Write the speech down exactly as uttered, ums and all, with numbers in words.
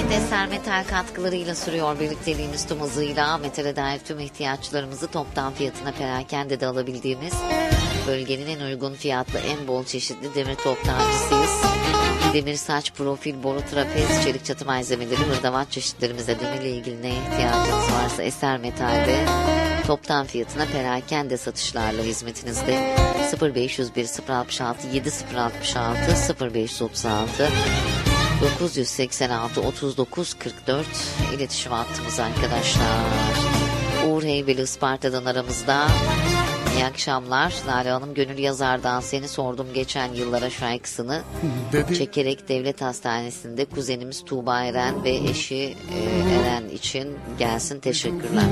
Evet, Eser Metal katkılarıyla sürüyor birlikteliğimiz tüm hızıyla. Metale dair tüm ihtiyaçlarımızı toptan fiyatına perakende de alabildiğimiz bölgenin en uygun fiyatlı, en bol çeşitli demir toptancısıyız. Demir saç, profil, boru, trapez, çelik çatı malzemeleri, hırdavat çeşitlerimize demirle ilgili neye ihtiyacınız varsa Eser Metal'de toptan fiyatına perakende satışlarla hizmetinizde. Sıfır beş yüz bir sıfır altmış altı yedi sıfır altmış altı sıfır beş otuz altı dokuz yüz seksen altı otuz dokuz kırk dört iletişim hattımız arkadaşlar. Uğur Heybeli Isparta'dan aramızda. İyi akşamlar. Lale Hanım, Gönül Yazar'dan Seni Sordum Geçen Yıllara şarkısını Dedi. çekerek Devlet Hastanesi'nde kuzenimiz Tuğba Eren ve eşi e, Eren için gelsin, teşekkürler.